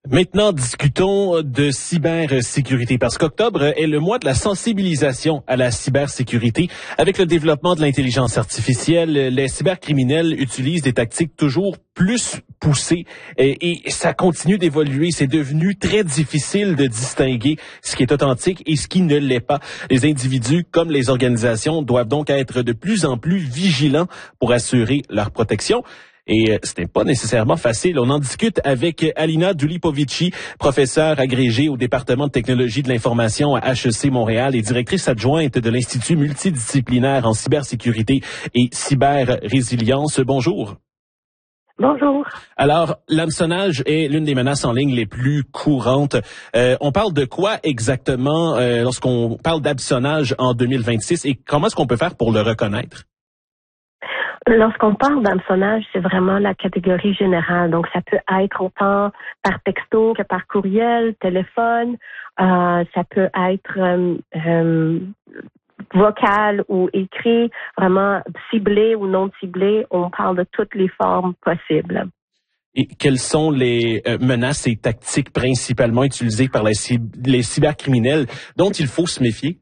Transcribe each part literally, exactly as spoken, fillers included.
Maintenant, discutons de cybersécurité parce qu'octobre est le mois de la sensibilisation à la cybersécurité. Avec le développement de l'intelligence artificielle, les cybercriminels utilisent des tactiques toujours plus poussées et, et ça continue d'évoluer. C'est devenu très difficile de distinguer ce qui est authentique et ce qui ne l'est pas. Les individus comme les organisations doivent donc être de plus en plus vigilants pour assurer leur protection. Et ce n'est pas nécessairement facile. On en discute avec Alina Dulipovici, professeure agrégée au département de technologie de l'information à H E C Montréal et directrice adjointe de l'Institut multidisciplinaire en cybersécurité et cyber-résilience. Bonjour. Bonjour. Alors, l'hameçonnage est l'une des menaces en ligne les plus courantes. Euh, on parle de quoi exactement euh, lorsqu'on parle d'hameçonnage en deux mille vingt-six et comment est-ce qu'on peut faire pour le reconnaître? Lorsqu'on parle d'hameçonnage, c'est vraiment la catégorie générale. Donc, ça peut être autant par texto que par courriel, téléphone. Euh, ça peut être euh, euh, vocal ou écrit, vraiment ciblé ou non ciblé. On parle de toutes les formes possibles. Et quelles sont les euh, menaces et tactiques principalement utilisées par les, les cybercriminels dont il faut se méfier?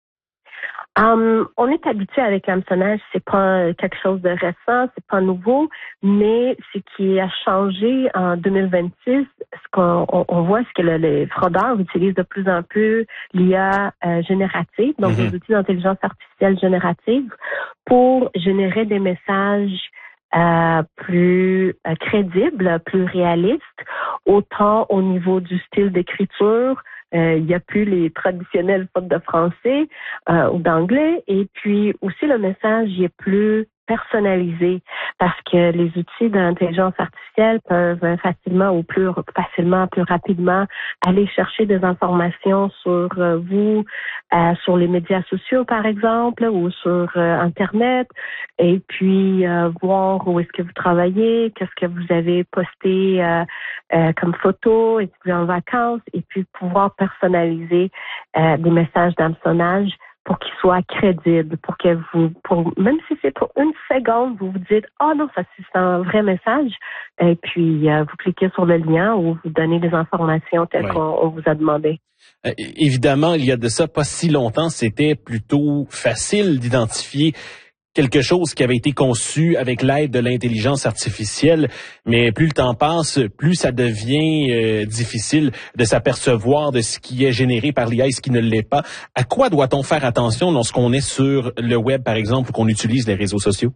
Um, on est habitué avec l'hameçonnage, c'est pas quelque chose de récent, c'est pas nouveau, mais ce qui a changé en deux mille vingt-six, ce qu'on on, on voit, c'est que le, les fraudeurs utilisent de plus en plus l'I A euh, générative, donc mm-hmm. les outils d'intelligence artificielle générative, pour générer des messages euh, plus euh, crédibles, plus réalistes, autant au niveau du style d'écriture. Euh, il n'y a plus les traditionnelles fautes de français euh, ou d'anglais. Et puis aussi, le message il est plus personnalisé parce que les outils d'intelligence artificielle peuvent facilement ou plus facilement, plus rapidement aller chercher des informations sur euh, vous, euh, sur les médias sociaux par exemple ou sur euh, Internet et puis euh, voir où est-ce que vous travaillez, qu'est-ce que vous avez posté euh, euh, comme photo, est-ce que vous êtes en vacances et puis pouvoir personnaliser euh, des messages d'hameçonnage pour qu'ils soient crédibles, pour que vous, pour, même si c'est pour une seconde, vous vous dites « Oh non, ça c'est un vrai message », et puis euh, vous cliquez sur le lien ou vous donnez des informations telles ouais. qu'on on vous a demandé. Euh, évidemment, il y a de ça pas si longtemps, c'était plutôt facile d'identifier quelque chose qui avait été conçu avec l'aide de l'intelligence artificielle, mais plus le temps passe, plus ça devient euh, difficile de s'apercevoir de ce qui est généré par l'I A et ce qui ne l'est pas. À quoi doit-on faire attention lorsqu'on est sur le web, par exemple, ou qu'on utilise les réseaux sociaux?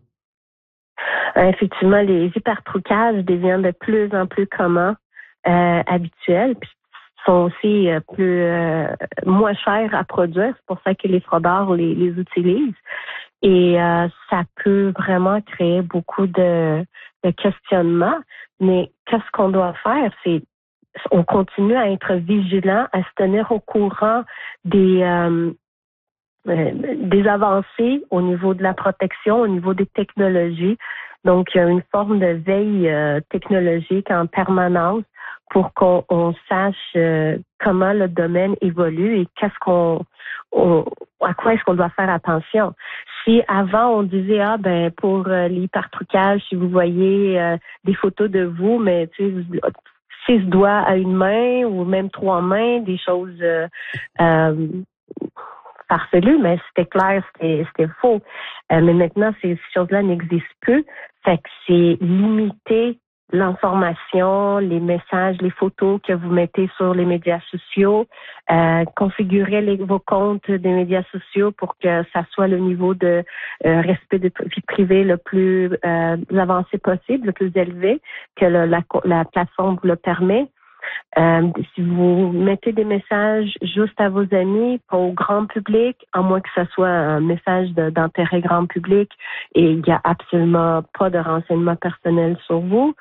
Euh, effectivement, les hypertrucages deviennent de plus en plus communs, euh, habituels, puis sont aussi euh, plus euh, moins chers à produire. C'est pour ça que les fraudeurs les, les utilisent. Et euh, ça peut vraiment créer beaucoup de, de questionnements. Mais qu'est-ce qu'on doit faire? C'est on continue à être vigilant, à se tenir au courant des euh, euh, des avancées au niveau de la protection, au niveau des technologies. Donc, il y a une forme de veille euh, technologique en permanence pour qu'on on sache euh, comment le domaine évolue et qu'est-ce qu'on on, à quoi est-ce qu'on doit faire attention. Si avant on disait ah ben pour euh, l'hypertrucage, si vous voyez euh, des photos de vous, mais tu sais six doigts à une main ou même trois mains, des choses euh, euh, farfelues, mais c'était clair, c'était, c'était faux. Euh, mais maintenant, ces choses-là n'existent plus. Fait que c'est limiter l'information, les messages, les photos que vous mettez sur les médias sociaux, euh, configurer les, vos comptes des médias sociaux pour que ça soit le niveau de euh, respect de vie privée le plus euh, avancé possible, le plus élevé que le, la, la plateforme vous le permet. Euh, si vous mettez des messages juste à vos amis, pas au grand public, à moins que ce soit un message de, d'intérêt grand public et il n'y a absolument pas de renseignements personnels sur vous.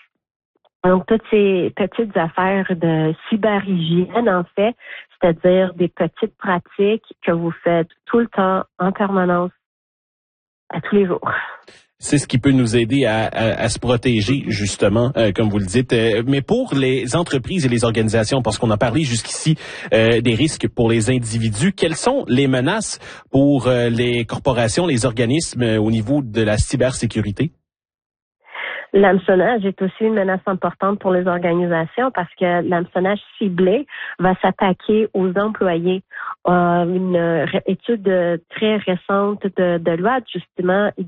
Donc, toutes ces petites affaires de cyberhygiène, en fait, c'est-à-dire des petites pratiques que vous faites tout le temps, en permanence, à tous les jours. C'est ce qui peut nous aider à, à, à se protéger, justement, euh, comme vous le dites. Euh, mais pour les entreprises et les organisations, parce qu'on a parlé jusqu'ici euh, des risques pour les individus, quelles sont les menaces pour euh, les corporations, les organismes euh, au niveau de la cybersécurité? L'hameçonnage est aussi une menace importante pour les organisations parce que l'hameçonnage ciblé va s'attaquer aux employés. Euh, une étude très récente de, de l'O A D, justement,